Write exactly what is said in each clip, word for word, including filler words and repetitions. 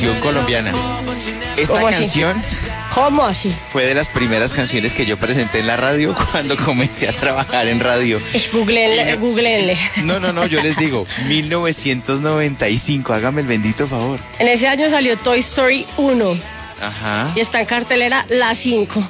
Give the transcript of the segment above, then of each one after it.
colombiana. Esta ¿Cómo así? canción ¿Cómo así? fue de las primeras canciones que yo presenté en la radio cuando comencé a trabajar en radio. Googleenle, googleenle. No, no, no, yo les digo, mil novecientos noventa y cinco, hágame el bendito favor. En ese año salió Toy Story uno Ajá. y está en cartelera la cinco.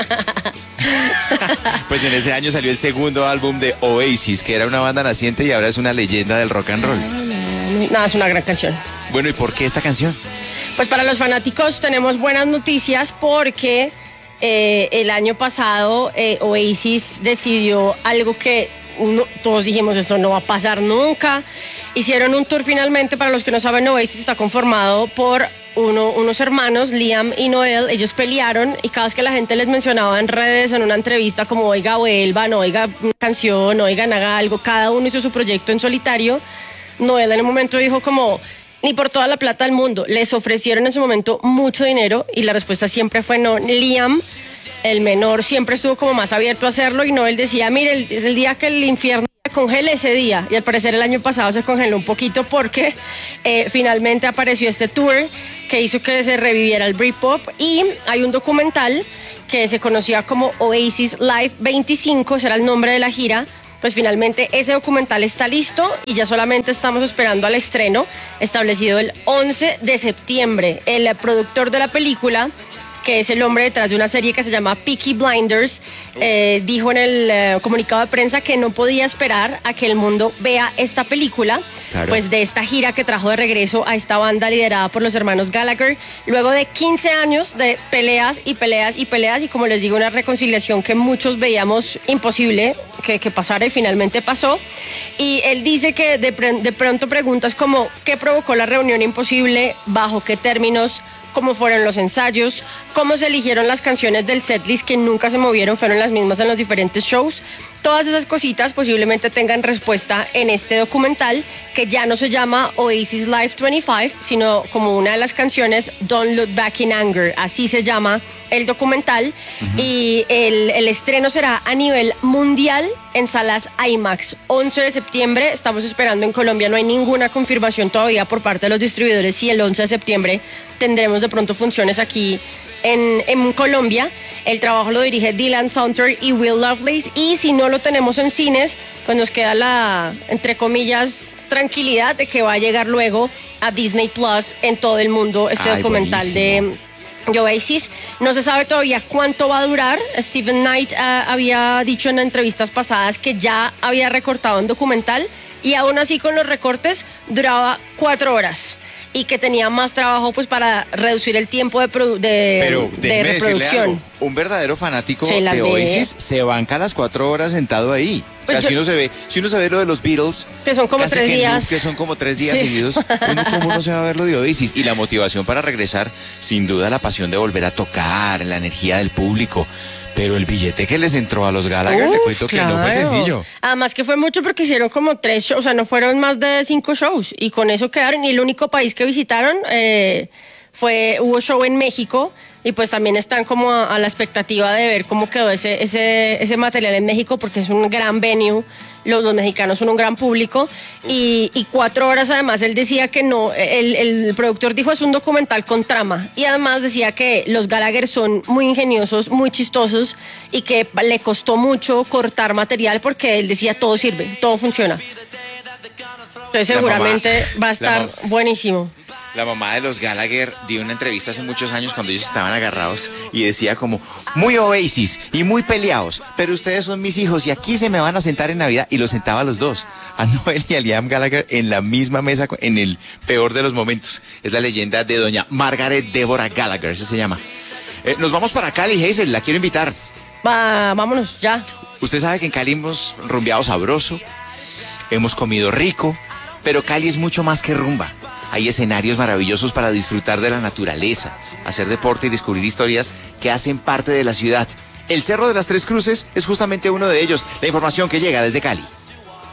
Pues en ese año salió el segundo álbum de Oasis, que era una banda naciente y ahora es una leyenda del rock and roll. Nada, es una gran canción. Bueno, ¿y por qué esta canción? Pues para los fanáticos tenemos buenas noticias porque eh, el año pasado eh, Oasis decidió algo que uno, todos dijimos esto no va a pasar nunca. Hicieron un tour finalmente. Para los que no saben, Oasis está conformado por uno, unos hermanos, Liam y Noel. Ellos pelearon y cada vez que la gente les mencionaba en redes, en una entrevista, como oiga, vuelvan, oiga una canción, oigan, haga algo, cada uno hizo su proyecto en solitario. Noel en el momento dijo como, ni por toda la plata del mundo. Les ofrecieron en su momento mucho dinero y la respuesta siempre fue no. Liam, el menor, siempre estuvo como más abierto a hacerlo y Noel decía, mire, es el día que el infierno se congele ese día. Y al parecer el año pasado se congeló un poquito porque eh, finalmente apareció este tour que hizo que se reviviera el Britpop y hay un documental que se conocía como Oasis Live veinticinco, será el nombre de la gira. Pues finalmente ese documental está listo y ya solamente estamos esperando al estreno establecido el once de septiembre. El productor de la película, que es el hombre detrás de una serie que se llama Peaky Blinders, eh, dijo en el eh, comunicado de prensa que no podía esperar a que el mundo vea esta película, claro, pues de esta gira que trajo de regreso a esta banda liderada por los hermanos Gallagher, luego de quince años de peleas y peleas y peleas y, como les digo, una reconciliación que muchos veíamos imposible que, que pasara y finalmente pasó. Y él dice que de, de pronto preguntas como ¿qué provocó la reunión imposible? ¿Bajo qué términos? ¿Cómo fueron los ensayos? ¿Cómo se eligieron las canciones del setlist que nunca se movieron? Fueron las mismas en los diferentes shows. Todas esas cositas posiblemente tengan respuesta en este documental que ya no se llama Oasis Live veinticinco, sino como una de las canciones Don't Look Back in Anger. Así se llama el documental. Uh-huh. Y el, el estreno será a nivel mundial en salas IMAX. once de septiembre, estamos esperando en Colombia, no hay ninguna confirmación todavía por parte de los distribuidores si el once de septiembre tendremos de pronto funciones aquí en, en Colombia. El trabajo lo dirige Dylan Saunter y Will Lovelace y si no lo tenemos en cines, pues nos queda la, entre comillas, tranquilidad de que va a llegar luego a Disney Plus en todo el mundo este Ay, documental buenísimo. de Oasis. No se sabe todavía cuánto va a durar. Stephen Knight uh, había dicho en entrevistas pasadas que ya había recortado un documental y aún así con los recortes duraba cuatro horas. Y que tenía más trabajo pues para reducir el tiempo de, produ- de, Pero, de reproducción. Algo. Un verdadero fanático de Oasis se banca las cuatro horas sentado ahí. O sea, pues si uno se ve, si uno se ve lo de los Beatles, que son como tres que días, no, que son como tres días sí. seguidos, uno cómo no se va a ver lo de Oasis. Y la motivación para regresar, sin duda la pasión de volver a tocar, la energía del público. Pero el billete que les entró a los Gallagher, le cuento que claro. no fue sencillo. Además que fue mucho porque hicieron como tres shows, o sea, no fueron más de cinco shows. Y con eso quedaron, y el único país que visitaron eh, fue, hubo show en México. Y pues también están como a, a la expectativa de ver cómo quedó ese, ese, ese material en México, porque es un gran venue. Los, los mexicanos son un gran público y, y cuatro horas además él decía que no, el, el productor dijo es un documental con trama y además decía que los Gallagher son muy ingeniosos, muy chistosos y que le costó mucho cortar material porque él decía todo sirve, todo funciona. Entonces seguramente mamá, va a estar buenísimo. La mamá de los Gallagher dio una entrevista hace muchos años cuando ellos estaban agarrados y decía como, muy Oasis y muy peleados, pero ustedes son mis hijos y aquí se me van a sentar en Navidad. Y los sentaba a los dos, a Noel y a Liam Gallagher, en la misma mesa en el peor de los momentos. Es la leyenda de doña Margaret Deborah Gallagher, eso se llama. Eh, nos vamos para Cali, Hazel, la quiero invitar. Va, vámonos, ya. Usted sabe que en Cali hemos rumbeado sabroso, hemos comido rico, pero Cali es mucho más que rumba. Hay escenarios maravillosos para disfrutar de la naturaleza, hacer deporte y descubrir historias que hacen parte de la ciudad. El Cerro de las Tres Cruces es justamente uno de ellos. La información que llega desde Cali.